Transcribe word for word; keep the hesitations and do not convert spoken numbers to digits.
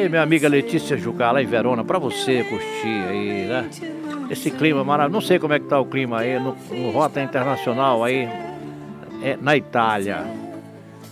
Ei, minha amiga Letícia Jucá, lá em Verona, pra você curtir aí, né? Esse clima maravilhoso. Não sei como é que tá o clima aí no, no Rota Internacional aí, é, na Itália.